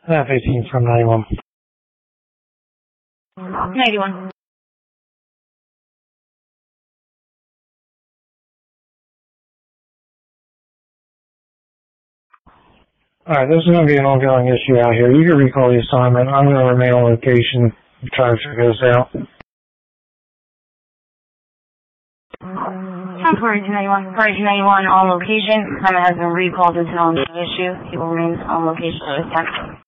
F-18 from 91. 91. Alright, this is going to be an ongoing issue out here. You can recall the assignment. I'm going to remain on location and try to figure this out. 4291 on location. Assignment has been recalled due to an issue. He will remain on location to attack.